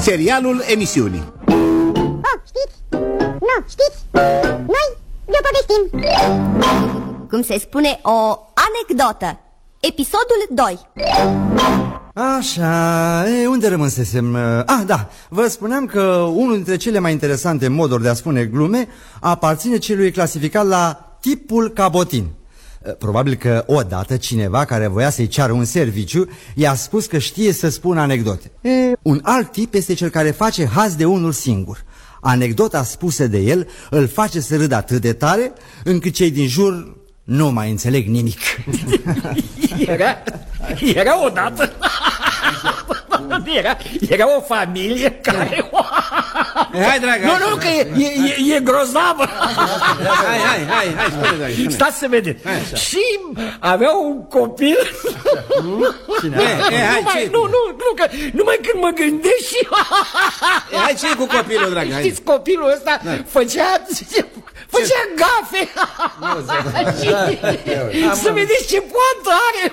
serialul emisiunii. Știți? Nu, știți? Noi vă povestim. Cum se spune, o anecdotă. Episodul 2. Așa, unde rămânsesem? Da, vă spuneam că unul dintre cele mai interesante moduri de a spune glume aparține celui clasificat la tipul cabotin. Probabil că odată cineva care voia să-i ceară un serviciu i-a spus că știe să spună anecdote. Un alt tip este cel care face haz de unul singur. Anecdota spusă de el îl face să râdă atât de tare încât cei din jur nu mai înțeleg nimic. Era odată Era o familie care... Hai, dragă. Nu, că e grozavă. Hai, spune, dragă. Stați să vedeți. Și avea un copil. Cine? Nu, că numai când mă gândesc și... Hai, ce e cu copilul, dragă? Știți, copilul ăsta făcea gafe. Să vedeți ce poantă are.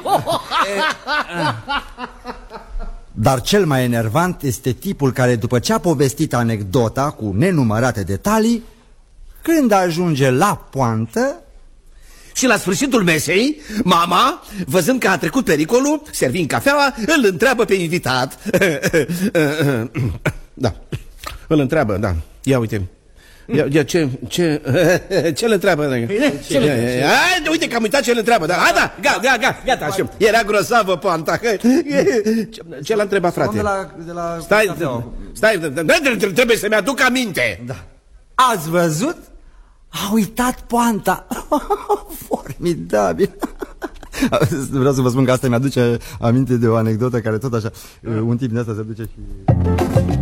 Dar cel mai enervant este tipul care, după ce a povestit anecdota cu nenumărate detalii, când ajunge la poantă... Și la sfârșitul mesei, mama, văzând că a trecut pericolul, servind cafeaua, îl întreabă pe invitat. Da, îl întreabă, da. Ia uite. Ce le întreabă? Uite că am uitat ce le întreabă. Gata, așa. Era grozavă poanta. Ce l-a întrebat, frate? Stai, trebuie să-mi aduc aminte. Da. Ați văzut? A uitat poanta. Formidabil. Vreau să vă spun că asta mi-aduce aminte de o anecdotă care tot așa, un tip din asta se duce și...